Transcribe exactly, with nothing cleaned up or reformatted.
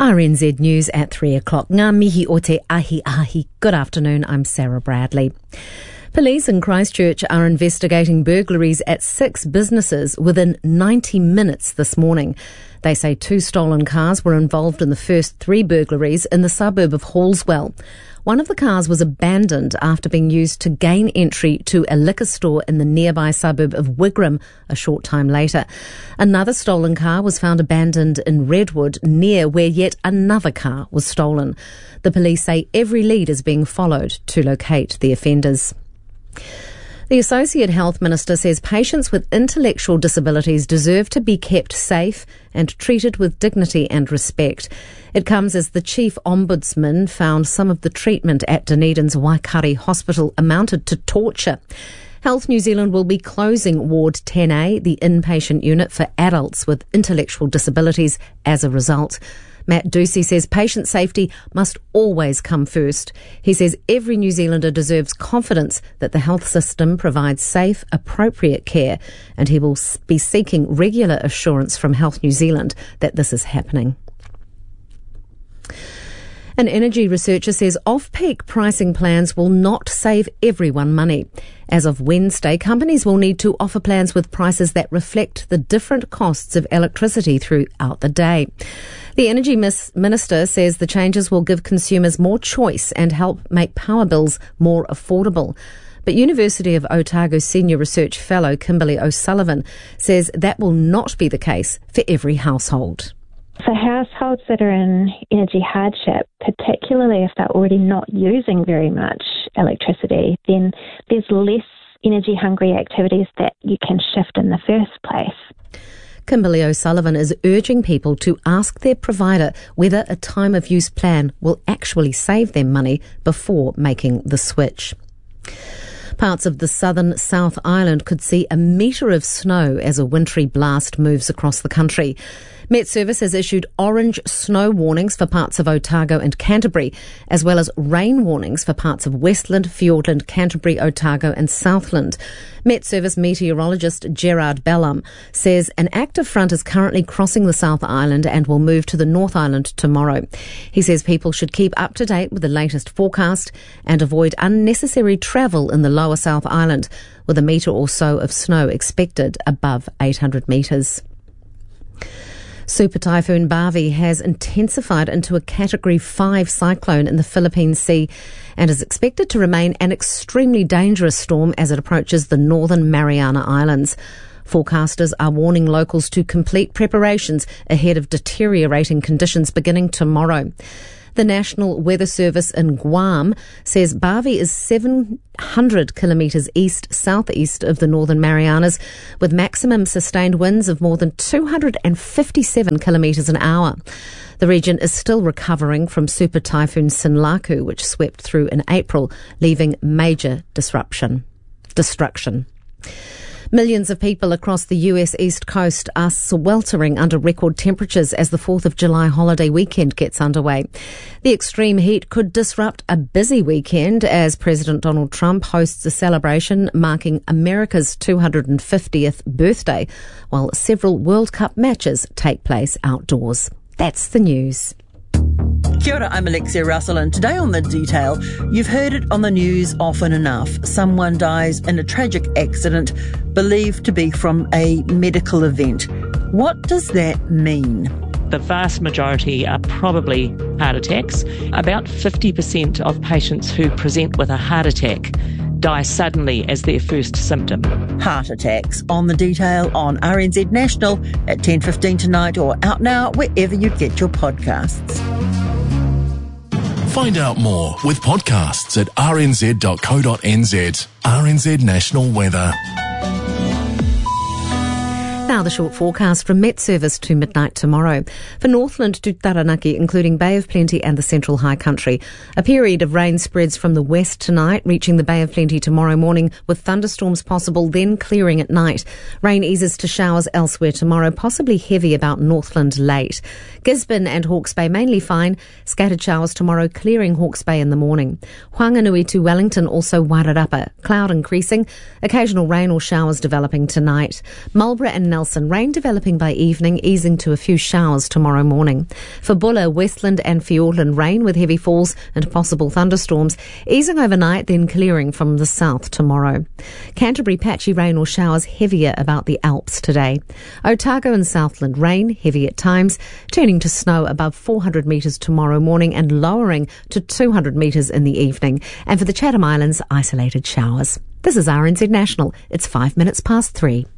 R N Z News at three o'clock. Ngā mihi o te ahi ahi. Good afternoon, I'm Sarah Bradley. Police in Christchurch are investigating burglaries at six businesses within ninety minutes this morning. They say two stolen cars were involved in the first three burglaries in the suburb of Hallswell. One of the cars was abandoned after being used to gain entry to a liquor store in the nearby suburb of Wigram a short time later. Another stolen car was found abandoned in Redwood, near where yet another car was stolen. The police say every lead is being followed to locate the offenders. The Associate Health Minister says patients with intellectual disabilities deserve to be kept safe and treated with dignity and respect. It comes as the Chief Ombudsman found some of the treatment at Dunedin's Waikari Hospital amounted to torture. Health New Zealand will be closing Ward ten A, the inpatient unit for adults with intellectual disabilities, as a result. Matt Ducey says patient safety must always come first. He says every New Zealander deserves confidence that the health system provides safe, appropriate care, and he will be seeking regular assurance from Health New Zealand that this is happening. An energy researcher says off-peak pricing plans will not save everyone money. As of Wednesday, companies will need to offer plans with prices that reflect the different costs of electricity throughout the day. The Energy Minister says the changes will give consumers more choice and help make power bills more affordable. But University of Otago Senior Research Fellow Kimberly O'Sullivan says that will not be the case for every household. For households that are in energy hardship, particularly if they're already not using very much electricity, then there's less energy-hungry activities that you can shift in the first place. Kimberly O'Sullivan is urging people to ask their provider whether a time-of-use plan will actually save them money before making the switch. Parts of the southern South Island could see a metre of snow as a wintry blast moves across the country. Met Service has issued orange snow warnings for parts of Otago and Canterbury, as well as rain warnings for parts of Westland, Fiordland, Canterbury, Otago and Southland. Met Service meteorologist Gerard Bellum says an active front is currently crossing the South Island and will move to the North Island tomorrow. He says people should keep up to date with the latest forecast and avoid unnecessary travel in the lower South Island, with a metre or so of snow expected above eight hundred metres. Super Typhoon Bavi has intensified into a Category five cyclone in the Philippine Sea and is expected to remain an extremely dangerous storm as it approaches the northern Mariana Islands. Forecasters are warning locals to complete preparations ahead of deteriorating conditions beginning tomorrow. The National Weather Service in Guam says Bavi is seven hundred kilometres east-southeast of the Northern Marianas, with maximum sustained winds of more than two hundred fifty-seven kilometres an hour. The region is still recovering from Super Typhoon Sinlaku, which swept through in April, leaving major disruption, destruction. Millions of people across the U S East Coast are sweltering under record temperatures as the fourth of July holiday weekend gets underway. The extreme heat could disrupt a busy weekend as President Donald Trump hosts a celebration marking America's two hundred fiftieth birthday, while several World Cup matches take place outdoors. That's the news. Kia ora, I'm Alexia Russell, and today on The Detail, you've heard it on the news often enough. Someone dies in a tragic accident believed to be from a medical event. What does that mean? The vast majority are probably heart attacks. About fifty percent of patients who present with a heart attack die suddenly as their first symptom. Heart attacks on The Detail on R N Z National at ten fifteen tonight, or out now wherever you get your podcasts. Find out more with podcasts at r n z dot co dot n z. R N Z National Weather. Now the short forecast from Met Service to midnight tomorrow. For Northland to Taranaki, including Bay of Plenty and the Central High Country, a period of rain spreads from the west tonight, reaching the Bay of Plenty tomorrow morning, with thunderstorms possible, then clearing at night. Rain eases to showers elsewhere tomorrow, possibly heavy about Northland late. Gisborne and Hawke's Bay mainly fine. Scattered showers tomorrow, clearing Hawke's Bay in the morning. Whanganui to Wellington, also Wairarapa. Cloud increasing. Occasional rain or showers developing tonight. Marlborough and Nelson Nelson, rain developing by evening, easing to a few showers tomorrow morning. For Buller, Westland and Fiordland, rain with heavy falls and possible thunderstorms, easing overnight, then clearing from the south tomorrow. Canterbury, patchy rain or showers heavier about the Alps today. Otago and Southland, rain, heavy at times, turning to snow above four hundred metres tomorrow morning and lowering to two hundred metres in the evening. And for the Chatham Islands, isolated showers. This is R N Z National. It's five minutes past three.